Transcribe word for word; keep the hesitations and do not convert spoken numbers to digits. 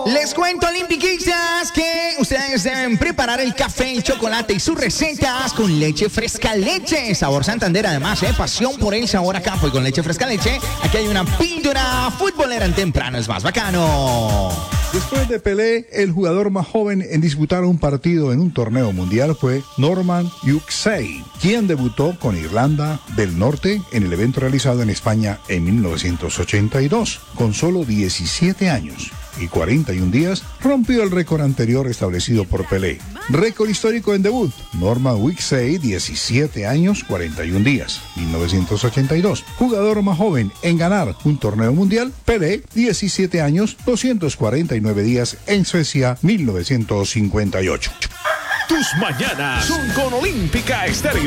Les cuento, Olympiquistas, que ustedes deben preparar el café, el chocolate y sus recetas con leche fresca leche. Sabor Santander, además, ¿eh? Pasión por el sabor a campo y con leche fresca leche. Aquí hay una píldora futbolera en temprano, es más bacano. Después de Pelé, el jugador más joven en disputar un partido en un torneo mundial fue Norman Huxley, quien debutó con Irlanda del Norte en el evento realizado en España en mil novecientos ochenta y dos. Con solo diecisiete años y cuarenta y un días, rompió el récord anterior establecido por Pelé. Récord histórico en debut: Norman Huxley, diecisiete años, cuarenta y un días, mil novecientos ochenta y dos. Jugador más joven en ganar un torneo mundial: Pelé, diecisiete años, doscientos cuarenta y nueve días en Suecia, mil novecientos cincuenta y ocho. Tus mañanas son con Olímpica Estéreo.